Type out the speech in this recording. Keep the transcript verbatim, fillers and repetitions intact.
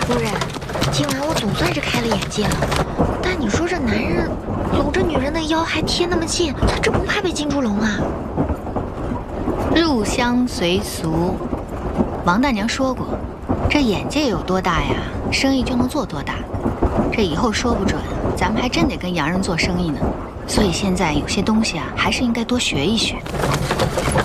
夫人，今晚我总算是开了眼界了。但你说这男人搂着女人的腰还贴那么近，他这不怕被金猪笼啊？ 入乡随俗，王大娘说过，这眼界有多大呀，生意就能做多大。这以后说不准，咱们还真得跟洋人做生意呢。所以现在有些东西啊，还是应该多学一学。